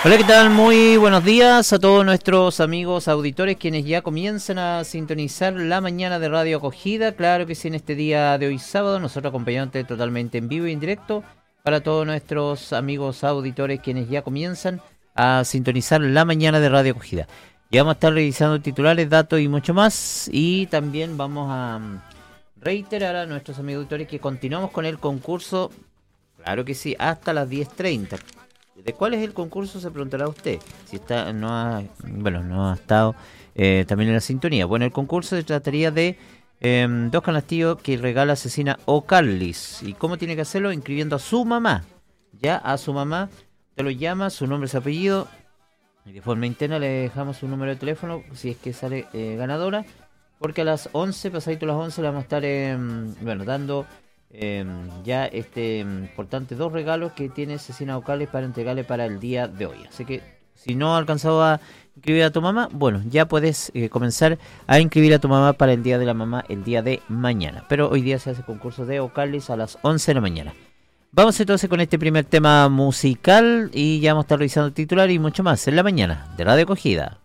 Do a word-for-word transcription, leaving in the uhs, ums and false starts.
Hola, ¿qué tal? Muy buenos días a todos nuestros amigos auditores quienes ya comienzan a sintonizar la mañana de Radio Acogida. Claro que sí, en este día de hoy sábado, nosotros acompañándote totalmente en vivo y en directo para todos nuestros amigos auditores quienes ya comienzan a sintonizar la mañana de Radio Acogida. Ya vamos a estar revisando titulares, datos y mucho más, y también vamos a reiterar a nuestros amigos auditores que continuamos con el concurso, claro que sí, hasta las diez treinta. ¿De cuál es el concurso? Se preguntará usted. Si está, no ha, bueno, no ha estado eh, también en la sintonía. Bueno, el concurso se trataría de eh, dos canastillos que regala Asesina O'Carlis. ¿Y cómo tiene que hacerlo? Inscribiendo a su mamá. Ya a su mamá, te lo llama, su nombre, su apellido. Y de forma interna le dejamos su número de teléfono si es que sale eh, ganadora. Porque a las once, pasadito las once, le vamos a estar eh, bueno, dando... Eh, ya este importante dos regalos que tiene Asesina Vocales para entregarle para el día de hoy. Así que si no has alcanzado a inscribir a tu mamá, bueno, ya puedes eh, comenzar a inscribir a tu mamá para el día de la mamá el día de mañana. Pero hoy día se hace concurso de Vocales a las once de la mañana. Vamos entonces con este primer tema musical y ya vamos a estar revisando el titular y mucho más en la mañana de Radio Acogida.